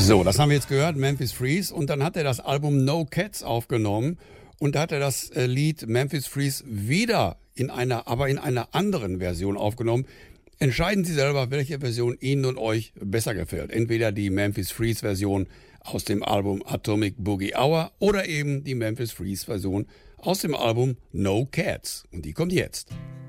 So, das haben wir jetzt gehört, Memphis Freeze. Und dann hat er das Album No Cats aufgenommen. Und da hat er das Lied Memphis Freeze wieder aber in einer anderen Version aufgenommen. Entscheiden Sie selber, welche Version Ihnen und euch besser gefällt. Entweder die Memphis Freeze Version aus dem Album Atomic Boogie Hour oder eben die Memphis Freeze Version aus dem Album No Cats. Und die kommt jetzt.